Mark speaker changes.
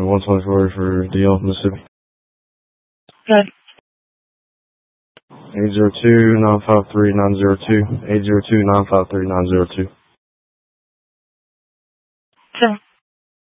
Speaker 1: and 124 for DL, Mississippi.
Speaker 2: Good.
Speaker 1: 802-953-902. 802-953-902.
Speaker 2: Sure.